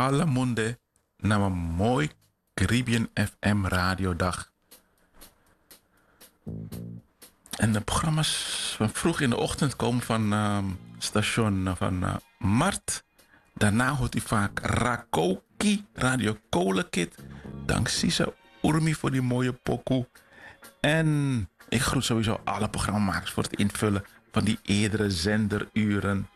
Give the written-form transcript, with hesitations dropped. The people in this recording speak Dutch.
alle monde naar een mooi Caribbean FM radiodag. En de programma's van vroeg in de ochtend komen van station van Mart. Daarna hoort u vaak Rakoki, Radio Kolenkit. Dank Sisa Urmi voor die mooie pokoe. En ik groet sowieso alle programmamakers voor het invullen van die eerdere zenderuren.